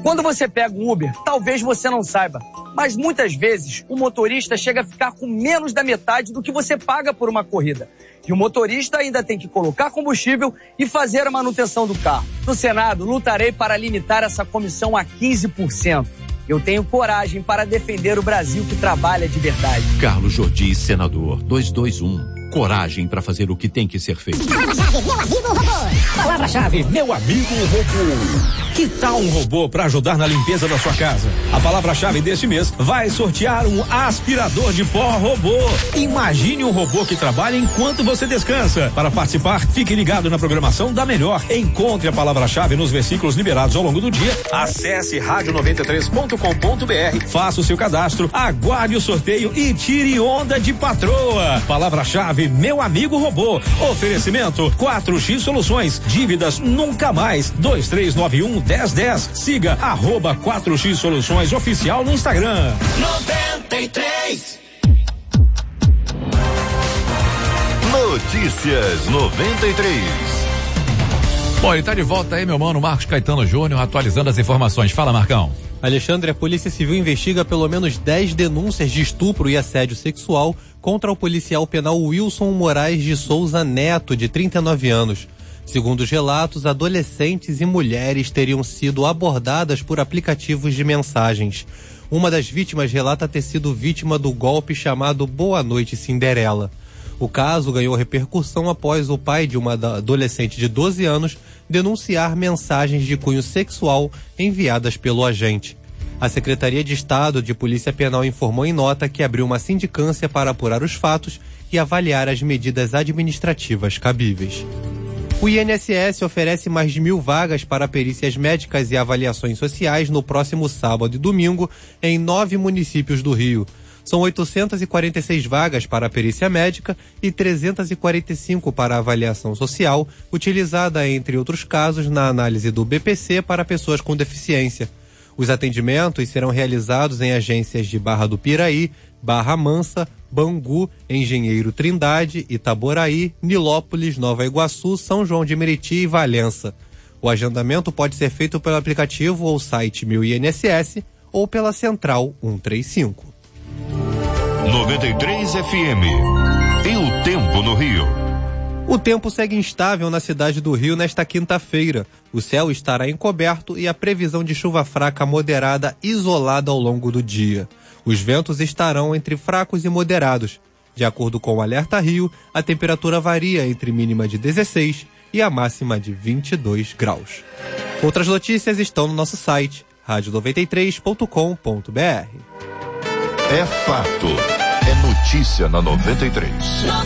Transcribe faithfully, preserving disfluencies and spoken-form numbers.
Quando você pega um Uber, talvez você não saiba, mas muitas vezes o motorista chega a ficar com menos da metade do que você paga por uma corrida. E o motorista ainda tem que colocar combustível e fazer a manutenção do carro. No Senado, lutarei para limitar essa comissão a quinze por cento. Eu tenho coragem para defender o Brasil que trabalha de verdade. Carlos Jordi, senador, duzentos e vinte e um. Coragem para fazer o que tem que ser feito. Palavra-chave, meu amigo robô. Palavra-chave, meu amigo robô. Que tal um robô para ajudar na limpeza da sua casa? A palavra-chave deste mês vai sortear um aspirador de pó robô. Imagine um robô que trabalha enquanto você descansa. Para participar, fique ligado na programação da Melhor. Encontre a palavra-chave nos versículos liberados ao longo do dia. Acesse rádio noventa e três ponto com ponto br, faça o seu cadastro, aguarde o sorteio e tire onda de patroa. Palavra-chave, meu amigo robô. Oferecimento quatro X Soluções. Dívidas nunca mais. dois três nove um, um zero um zero. Siga arroba quatro X Soluções Oficial no Instagram. noventa e três. Notícias noventa e três. Bom, ele tá de volta aí, meu mano Marcos Caetano Júnior, atualizando as informações. Fala, Marcão. Alexandre, a Polícia Civil investiga pelo menos dez denúncias de estupro e assédio sexual contra o policial penal Wilson Moraes de Souza Neto, de trinta e nove anos. Segundo os relatos, adolescentes e mulheres teriam sido abordadas por aplicativos de mensagens. Uma das vítimas relata ter sido vítima do golpe chamado Boa Noite Cinderela. O caso ganhou repercussão após o pai de uma adolescente de doze anos denunciar mensagens de cunho sexual enviadas pelo agente. A Secretaria de Estado de Polícia Penal informou em nota que abriu uma sindicância para apurar os fatos e avaliar as medidas administrativas cabíveis. O I N S S oferece mais de mil vagas para perícias médicas e avaliações sociais no próximo sábado e domingo em nove municípios do Rio. São oitocentas e quarenta e seis vagas para a perícia médica e trezentas e quarenta e cinco para a avaliação social, utilizada, entre outros casos, na análise do B P C para pessoas com deficiência. Os atendimentos serão realizados em agências de Barra do Piraí, Barra Mansa, Bangu, Engenheiro Trindade, Itaboraí, Nilópolis, Nova Iguaçu, São João de Meriti e Valença. O agendamento pode ser feito pelo aplicativo ou site Meu I N S S ou pela Central cento e trinta e cinco. noventa e três F M. E o tempo no Rio? O tempo segue instável na cidade do Rio nesta quinta-feira. O céu estará encoberto e a previsão de chuva fraca moderada isolada ao longo do dia. Os ventos estarão entre fracos e moderados. De acordo com o Alerta Rio, a temperatura varia entre mínima de dezesseis e a máxima de vinte e dois graus. Outras notícias estão no nosso site, rádio noventa e três ponto com ponto br. É fato. É notícia na noventa e três.